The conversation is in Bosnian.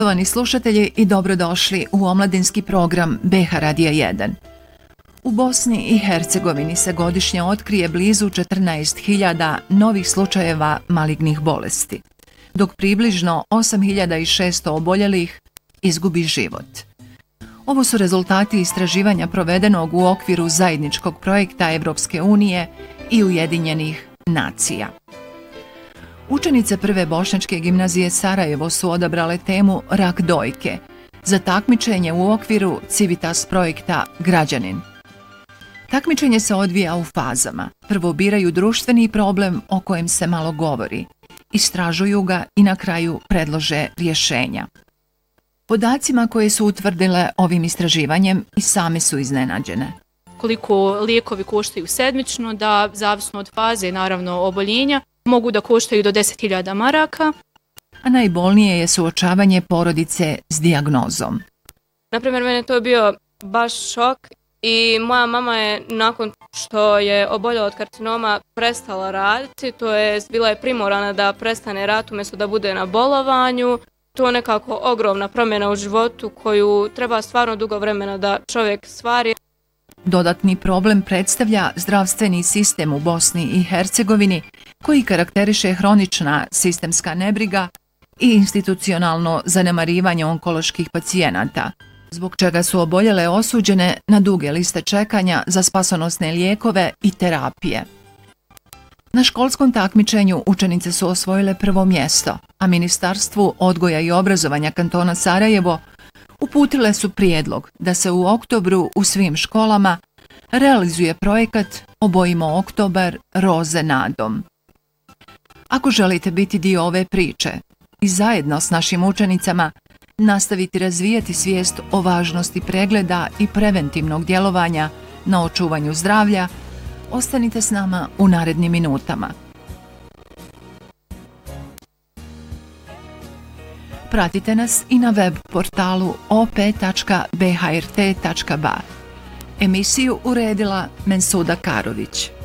Poštovani slušatelji i dobrodošli u omladinski program BH Radija 1. U Bosni i Hercegovini se godišnje otkrije blizu 14.000 novih slučajeva malignih bolesti, dok približno 8.600 oboljelih izgubi život. Ovo su rezultati istraživanja provedenog u okviru zajedničkog projekta Evropske unije i Ujedinjenih nacija. Učenice Prve bošnjačke gimnazije Sarajevo su odabrale temu rak dojke za takmičenje u okviru Civitas projekta Građanin. Takmičenje se odvija u fazama. Prvo biraju društveni problem o kojem se malo govori, istražuju ga i na kraju predlože rješenja. Podacima koje su utvrdile ovim istraživanjem i same su iznenađene. Koliko lijekovi koštaju sedmično, da zavisno od faze naravno oboljenja mogu da koštaju do 10.000 maraka. A najbolnije je suočavanje porodice s dijagnozom. Naprimjer, mene to je bio baš šok i moja mama je nakon što je oboljela od karcinoma prestala raditi, to je bila je primorana da prestane rad umjesto da bude na bolovanju. To je nekako ogromna promjena u životu koju treba stvarno dugo vremena da čovjek stvari. Dodatni problem predstavlja zdravstveni sistem u Bosni i Hercegovini koji karakteriše hronična sistemska nebriga i institucionalno zanemarivanje onkoloških pacijenata, zbog čega su oboljele osuđene na duge liste čekanja za spasonosne lijekove i terapije. Na školskom takmičenju učenice su osvojile prvo mjesto, a Ministarstvu odgoja i obrazovanja kantona Sarajevo uputile su prijedlog da se u oktobru u svim školama realizuje projekat Obojimo oktobar roze nadom. Ako želite biti dio ove priče i zajedno s našim učenicama nastaviti razvijati svijest o važnosti pregleda i preventivnog djelovanja na očuvanju zdravlja, ostanite s nama u narednim minutama. Pratite nas i na web portalu op.bhrt.ba. Emisiju uredila Mensuda Karović.